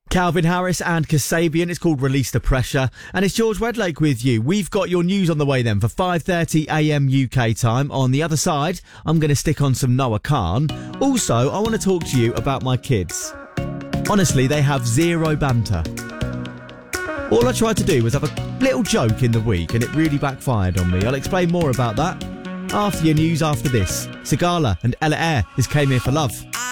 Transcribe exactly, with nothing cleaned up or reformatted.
Calvin Harris and Kasabian. It's called Release the Pressure. And it's George Wedlake with you. We've got your news on the way then for five thirty a m U K time. On the other side, I'm going to stick on some Noah Khan. Also, I want to talk to you about my kids. Honestly, they have zero banter. All I tried to do was have a little joke in the week and it really backfired on me. I'll explain more about that after your news after this. Sigala and Ella Eyre is Came Here for Love.